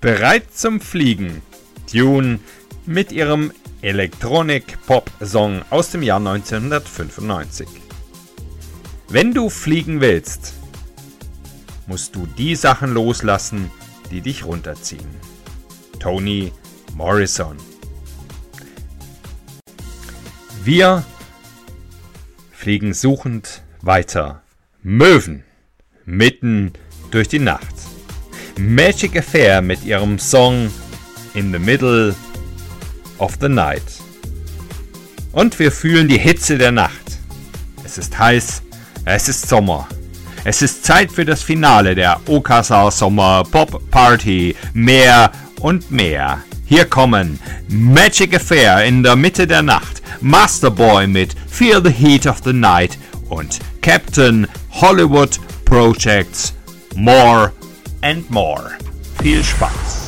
Bereit zum Fliegen. Tune mit ihrem Electronic-Pop-Song aus dem Jahr 1995. Wenn du fliegen willst, musst du die Sachen loslassen, die dich runterziehen. Toni Morrison. Wir fliegen suchend weiter. Möwen mitten durch die Nacht. Magic Affair mit ihrem Song In the Middle of the Night. Und wir fühlen die Hitze der Nacht. Es ist heiß, es ist Sommer. Es ist Zeit für das Finale der Okasa Sommer Pop Party. Mehr und mehr. Hier kommen Magic Affair in der Mitte der Nacht, Masterboy mit Feel the Heat of the Night und Captain Hollywood Projects More and More. Viel Spaß!